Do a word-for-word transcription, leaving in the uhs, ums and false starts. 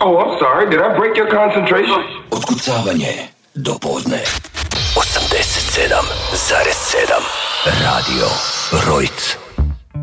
Oh, I'm sorry. Did I break your concentration? Otkucavanje do podne. osamdeset sedam zarez sedam Radio Rojc.